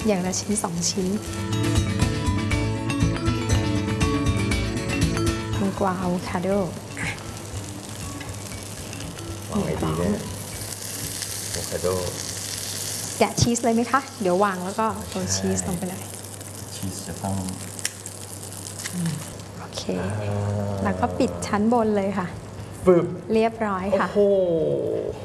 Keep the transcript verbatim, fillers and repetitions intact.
อย่างละชิ้นสองชิ้นแตงกวาอะโวคาโดวางไงดีเนี่ยอะโวคาโดแกะชีสเลยไหมคะ เดี๋ยววางแล้วก็โรยชีสลงไปเลยชีสจะต้องโอเค แล้วก็ปิดชั้นบนเลยค่ะฟึบเรียบร้อยค่ะโอ้โห